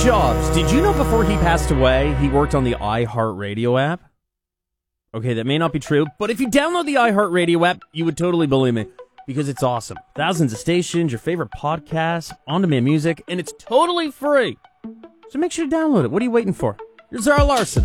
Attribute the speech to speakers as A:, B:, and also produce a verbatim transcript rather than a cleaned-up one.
A: Jobs. Did you know before he passed away, he worked on the iHeartRadio app? Okay, that may not be true, but if you download the iHeartRadio app, you would totally believe me, because it's awesome. Thousands of stations, your favorite podcasts, on-demand music, and it's totally free. So make sure to download it. What are you waiting for? Here's Zara Larson.